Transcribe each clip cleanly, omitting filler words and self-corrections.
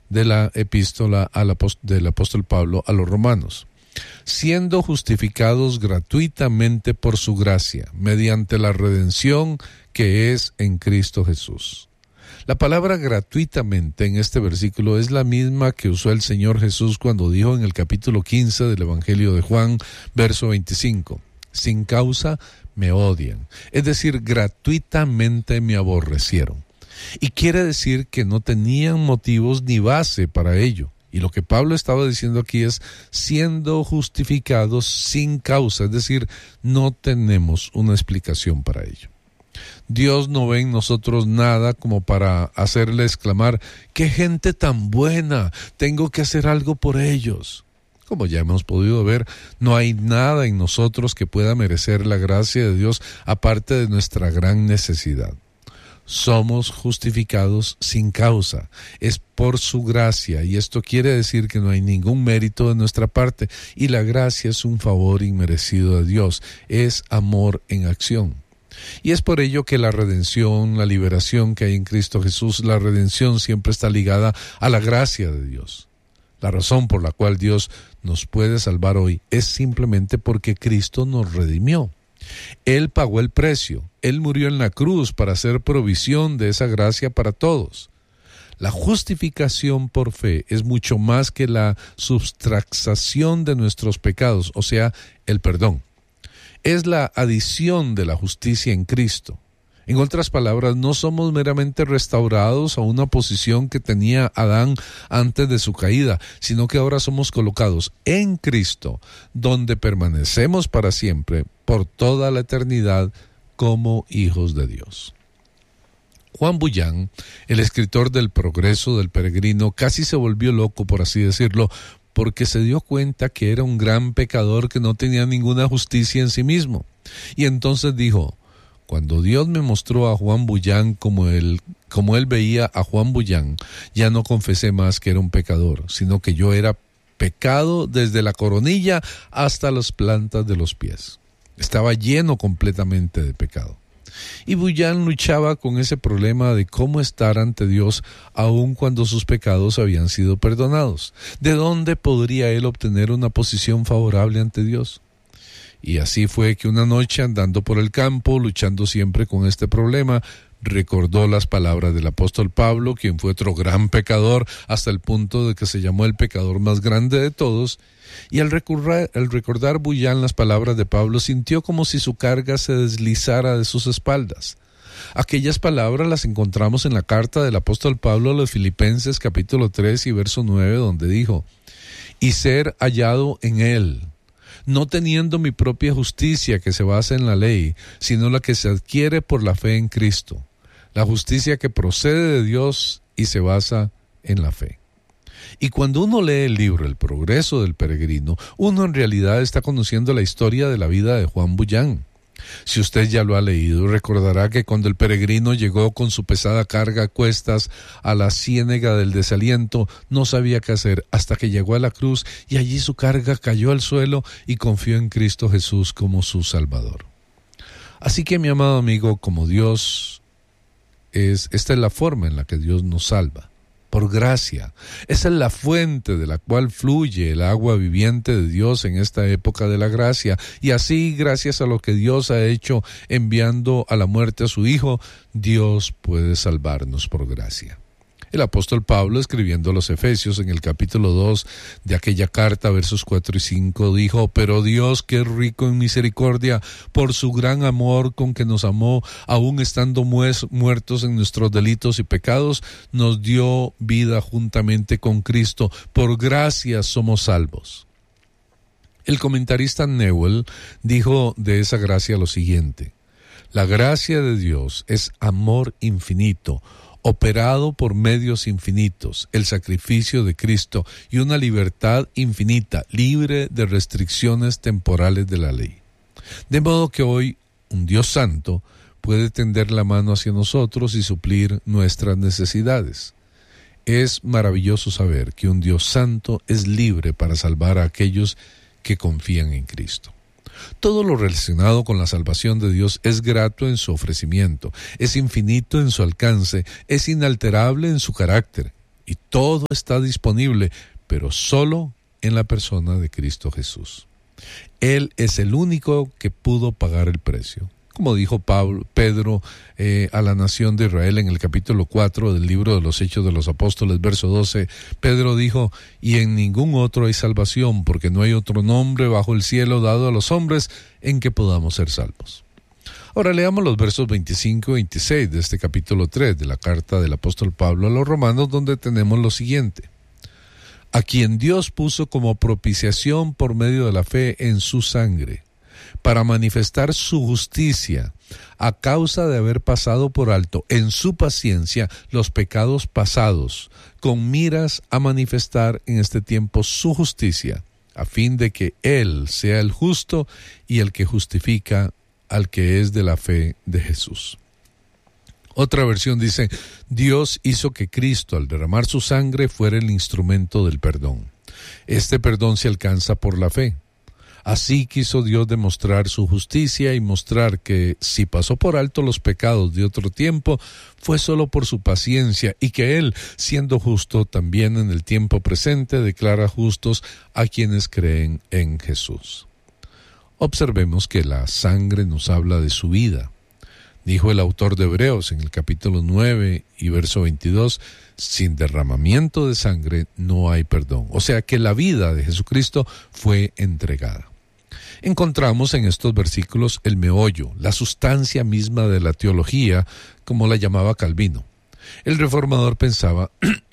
de la epístola del apóstol Pablo a los romanos. Siendo justificados gratuitamente por su gracia, mediante la redención que es en Cristo Jesús. La palabra gratuitamente en este versículo es la misma que usó el Señor Jesús cuando dijo en el capítulo 15 del Evangelio de Juan, verso 25, sin causa me odian, es decir, gratuitamente me aborrecieron. Y quiere decir que no tenían motivos ni base para ello. Y lo que Pablo estaba diciendo aquí es siendo justificados sin causa, es decir, no tenemos una explicación para ello. Dios no ve en nosotros nada como para hacerle exclamar, ¡qué gente tan buena! Tengo que hacer algo por ellos. Como ya hemos podido ver, no hay nada en nosotros que pueda merecer la gracia de Dios aparte de nuestra gran necesidad. Somos justificados sin causa, es por su gracia, y esto quiere decir que no hay ningún mérito de nuestra parte, y la gracia es un favor inmerecido de Dios, es amor en acción. Y es por ello que la redención, la liberación que hay en Cristo Jesús, la redención siempre está ligada a la gracia de Dios. La razón por la cual Dios nos puede salvar hoy es simplemente porque Cristo nos redimió. Él pagó el precio, Él murió en la cruz para hacer provisión de esa gracia para todos. La justificación por fe es mucho más que la subtracción de nuestros pecados, o sea, el perdón. Es la adición de la justicia en Cristo. En otras palabras, no somos meramente restaurados a una posición que tenía Adán antes de su caída, sino que ahora somos colocados en Cristo, donde permanecemos para siempre, por toda la eternidad, como hijos de Dios. Juan Bunyan, el escritor del Progreso del Peregrino, casi se volvió loco, por así decirlo, porque se dio cuenta que era un gran pecador que no tenía ninguna justicia en sí mismo. Y entonces dijo, cuando Dios me mostró a Juan Bunyan como él veía a Juan Bunyan, ya no confesé más que era un pecador, sino que yo era pecado desde la coronilla hasta las plantas de los pies. Estaba lleno completamente de pecado. Y Bunyan luchaba con ese problema de cómo estar ante Dios aun cuando sus pecados habían sido perdonados. ¿De dónde podría él obtener una posición favorable ante Dios? Y así fue que una noche, andando por el campo, luchando siempre con este problema, recordó las palabras del apóstol Pablo, quien fue otro gran pecador hasta el punto de que se llamó el pecador más grande de todos, y al recordar Bunyan las palabras de Pablo, sintió como si su carga se deslizara de sus espaldas. Aquellas palabras las encontramos en la carta del apóstol Pablo a los Filipenses capítulo 3 y verso 9, donde dijo, y ser hallado en él, no teniendo mi propia justicia que se basa en la ley, sino la que se adquiere por la fe en Cristo, la justicia que procede de Dios y se basa en la fe. Y cuando uno lee el libro El Progreso del Peregrino, uno en realidad está conociendo la historia de la vida de Juan Bunyan. Si usted ya lo ha leído, recordará que cuando el peregrino llegó con su pesada carga a cuestas a la ciénega del desaliento, no sabía qué hacer hasta que llegó a la cruz y allí su carga cayó al suelo y confió en Cristo Jesús como su Salvador. Así que, mi amado amigo, como esta es la forma en la que Dios nos salva. Por gracia. Esa es la fuente de la cual fluye el agua viviente de Dios en esta época de la gracia. Y así, gracias a lo que Dios ha hecho enviando a la muerte a su Hijo, Dios puede salvarnos por gracia. El apóstol Pablo, escribiendo a los Efesios en el capítulo 2 de aquella carta, versos 4 y 5, dijo, pero Dios, que es rico en misericordia, por su gran amor con que nos amó, aun estando muertos en nuestros delitos y pecados, nos dio vida juntamente con Cristo. Por gracia somos salvos. El comentarista Newell dijo de esa gracia lo siguiente, la gracia de Dios es amor infinito, operado por medios infinitos, el sacrificio de Cristo y una libertad infinita, libre de restricciones temporales de la ley. De modo que hoy un Dios santo puede tender la mano hacia nosotros y suplir nuestras necesidades. Es maravilloso saber que un Dios santo es libre para salvar a aquellos que confían en Cristo. Todo lo relacionado con la salvación de Dios es grato en su ofrecimiento, es infinito en su alcance, es inalterable en su carácter. y todo está disponible, pero solo en la persona de Cristo Jesús. Él es el único que pudo pagar el precio. Como dijo Pedro a la nación de Israel en el capítulo 4 del libro de los Hechos de los Apóstoles, verso 12, Pedro dijo: y en ningún otro hay salvación, porque no hay otro nombre bajo el cielo dado a los hombres en que podamos ser salvos. Ahora leamos los versos 25 y 26 de este capítulo 3 de la carta del apóstol Pablo a los romanos, donde tenemos lo siguiente: a quien Dios puso como propiciación por medio de la fe en su sangre, para manifestar su justicia, a causa de haber pasado por alto en su paciencia los pecados pasados, con miras a manifestar en este tiempo su justicia, a fin de que Él sea el justo y el que justifica al que es de la fe de Jesús. Otra versión dice: Dios hizo que Cristo, al derramar su sangre, fuera el instrumento del perdón. Este perdón se alcanza por la fe. Así quiso Dios demostrar su justicia y mostrar que, si pasó por alto los pecados de otro tiempo, fue solo por su paciencia, y que Él, siendo justo, también en el tiempo presente declara justos a quienes creen en Jesús. Observemos que la sangre nos habla de su vida. Dijo el autor de Hebreos en el capítulo 9 y verso 22, sin derramamiento de sangre no hay perdón. O sea que la vida de Jesucristo fue entregada. Encontramos en estos versículos el meollo, la sustancia misma de la teología, como la llamaba Calvino. El reformador pensaba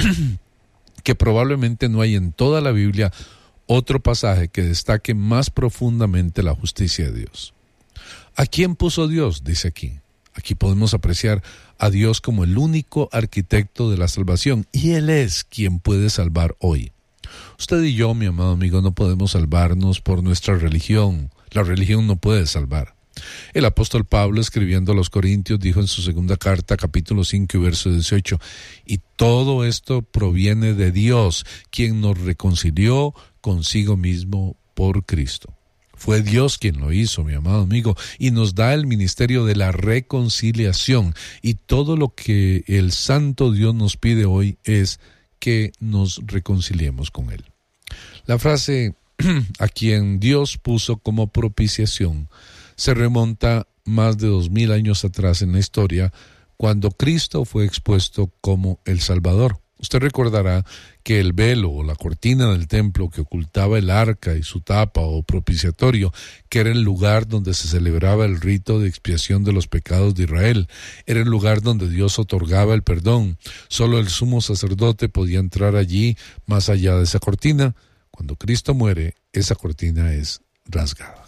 que probablemente no hay en toda la Biblia otro pasaje que destaque más profundamente la justicia de Dios. ¿A quién puso Dios? Dice aquí. Aquí podemos apreciar a Dios como el único arquitecto de la salvación, y Él es quien puede salvar hoy. Usted y yo, mi amado amigo, no podemos salvarnos por nuestra religión. La religión no puede salvar. El apóstol Pablo, escribiendo a los Corintios, dijo en su segunda carta, capítulo 5 y verso 18, y todo esto proviene de Dios, quien nos reconcilió consigo mismo por Cristo. Fue Dios quien lo hizo, mi amado amigo, y nos da el ministerio de la reconciliación, y todo lo que el santo Dios nos pide hoy es que nos reconciliemos con Él. La frase a quien Dios puso como propiciación se remonta más de 2000 años atrás en la historia, cuando Cristo fue expuesto como el Salvador. Usted recordará que el velo o la cortina del templo que ocultaba el arca y su tapa o propiciatorio, que era el lugar donde se celebraba el rito de expiación de los pecados de Israel, era el lugar donde Dios otorgaba el perdón. Solo el sumo sacerdote podía entrar allí más allá de esa cortina. Cuando Cristo muere, esa cortina es rasgada.